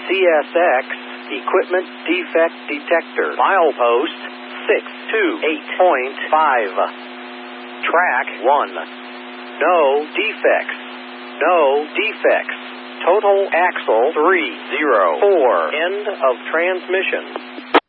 CSX Equipment Defect Detector. Milepost 628.5. Track 1. No defects. No defects. Total axle 304. End of transmission.